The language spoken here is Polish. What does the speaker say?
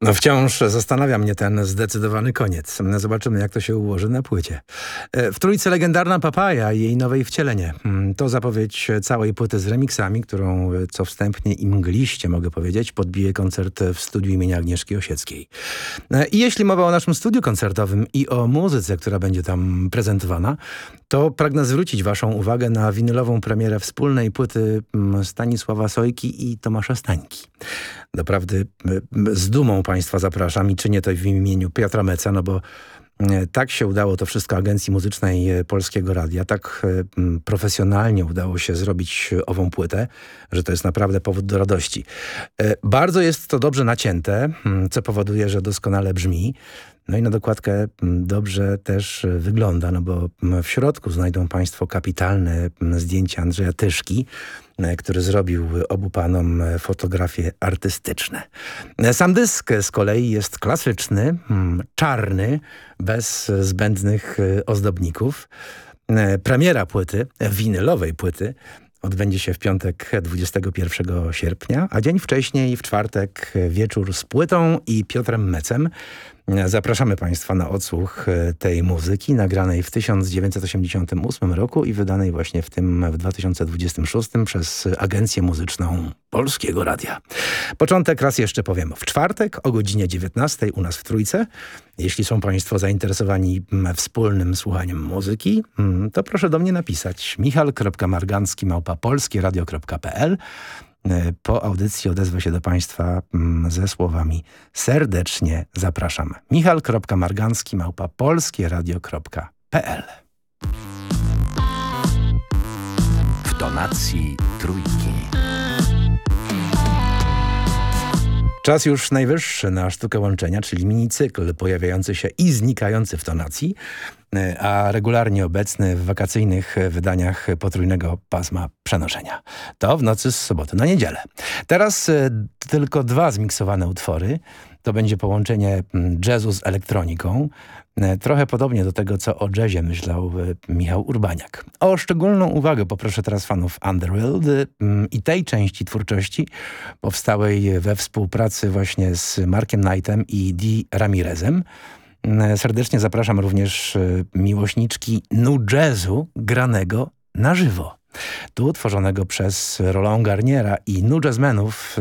No wciąż zastanawia mnie ten zdecydowany koniec. Zobaczymy, jak to się ułoży na płycie. W trójce legendarna Papaja i jej nowe wcielenie. To zapowiedź całej płyty z remixami, którą, co wstępnie i mgliście, mogę powiedzieć, podbije koncert w studiu imienia Agnieszki Osieckiej. I jeśli mowa o naszym studiu koncertowym i o muzyce, która będzie tam prezentowana, to pragnę zwrócić waszą uwagę na winylową premierę wspólnej płyty Stanisława Sojki i Tomasza Stańki. Doprawdy z dumą państwa zapraszam i czynię to w imieniu Piotra Meca, no bo tak się udało to wszystko Agencji Muzycznej Polskiego Radia, tak profesjonalnie udało się zrobić ową płytę, że to jest naprawdę powód do radości. Bardzo jest to dobrze nacięte, co powoduje, że doskonale brzmi. No i na dokładkę dobrze też wygląda, no bo w środku znajdą państwo kapitalne zdjęcia Andrzeja Tyszki, który zrobił obu panom fotografie artystyczne. Sam dysk z kolei jest klasyczny, czarny, bez zbędnych ozdobników. Premiera płyty, winylowej płyty, odbędzie się w piątek 21 sierpnia, a dzień wcześniej, w czwartek, wieczór z płytą i Piotrem Mecem. Zapraszamy państwa na odsłuch tej muzyki, nagranej w 1988 roku i wydanej właśnie w 2026 przez Agencję Muzyczną Polskiego Radia. Początek raz jeszcze powiem. W czwartek o godzinie 19 u nas w Trójce. Jeśli są państwo zainteresowani wspólnym słuchaniem muzyki, to proszę do mnie napisać michal.margancki@polskieradio.pl. Po audycji odezwę się do państwa ze słowami serdecznie zapraszam. michal.margancki@polskieradio.pl. W tonacji Trójki. Czas już najwyższy na sztukę łączenia, czyli minicykl pojawiający się i znikający w tonacji, a regularnie obecny w wakacyjnych wydaniach potrójnego pasma przenoszenia. To w nocy z soboty na niedzielę. Teraz tylko dwa zmiksowane utwory. To będzie połączenie jazzu z elektroniką. Trochę podobnie do tego, co o jazzie myślał Michał Urbaniak. O szczególną uwagę poproszę teraz fanów Underworld i tej części twórczości powstałej we współpracy właśnie z Markiem Knightem i Dee Ramirezem. Serdecznie zapraszam również miłośniczki nu jazzu granego na żywo. Tu tworzonego przez Roland Garniera i nu jazzmenów